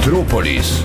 Metropolis.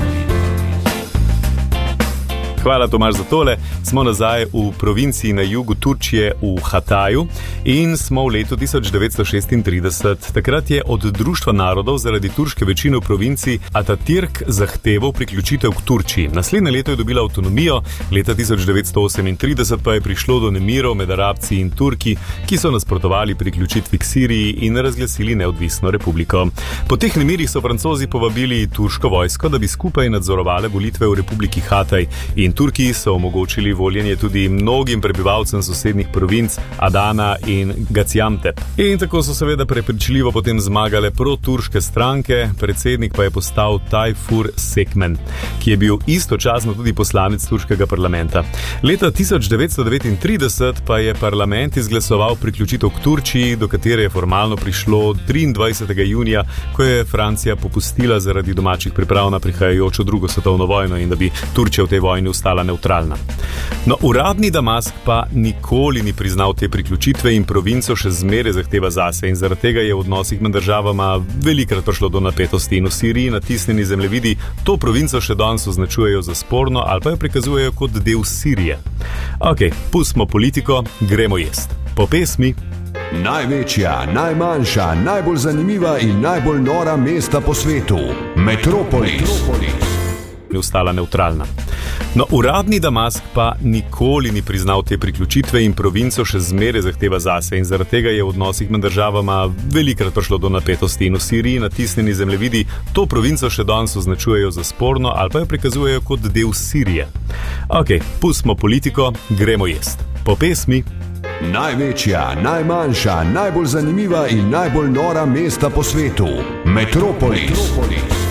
Hvala, Tomaž, za tole. Smo nazaj v provinciji na jugu Turčije v Hataju in smo v letu 1936. Takrat je od Društva narodov zaradi turške večine v provinciji Atatürk zahteval priključitev k Turčiji. Naslednje leto je dobila avtonomijo, leta 1938 pa je prišlo do nemirov med Arabci in Turki, ki so nasprotovali priključitvi k Siriji in razglasili neodvisno republiko. Po teh nemirih so Francozi povabili turško vojsko, da bi skupaj nadzorovali volitve v republiki Hataj, in Turki so omogočili voljenje tudi mnogim prebivalcem sosednjih provinc Adana in Gaziantep. In tako so seveda prepričljivo potem zmagale proturške stranke, predsednik pa je postal Tayfur Sekmen, ki je bil istočasno tudi poslanec turškega parlamenta. Leta 1939 pa je parlament izglasoval priključitev k Turčiji, do katere je formalno prišlo 23. junija, ko je Francija popustila zaradi domačih priprav na prihajajočo drugo svetovno vojno in da bi Turčija v tej vojni ostala neutralna. No, uradni Damask pa nikoli ni priznal te priključitve in provinco še zmeraj zahteva zase in zaradi tega je v odnosih med državama velikrat prišlo do napetosti in v Siriji natisnjeni zemljevidi to provinco še danes označujejo za sporno ali pa jo prikazujejo kot del Sirije. Ok, pustimo politiko, gremo jest. Po pesmi. Največja, najmanjša, najbolj zanimiva in najbolj nora mesta po svetu. Metropolis. Je ostala neutralna. No, uradni Damask pa nikoli ni priznal te priključitve in provinco še zmeraj zahteva zase in zaradi tega je v odnosih med državama velikrat prišlo do napetosti in v Siriji natisnjeni zemljevidi to provinco še danes označujejo za sporno ali pa jo prikazujejo kot del Sirije. Ok, pustimo politiko, gremo jest. Po pesmi. Največja, najmanjša, najbolj zanimiva in najbolj nora mesta po svetu. Metropolis.